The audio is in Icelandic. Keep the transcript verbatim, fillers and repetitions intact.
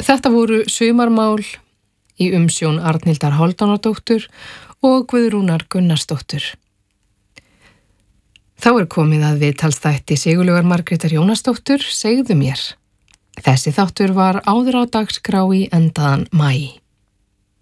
Þetta voru Sumarmál í umsjón Arnhildar Hálfdánardóttur og Guðrúnar Gunnarsdóttur. Þá er komið að viðtalsþætti Sigurlaugar Margrétar Jónasdóttur, Segðu mér. Þessi þáttur var áður á dagskrá í endaðan maí.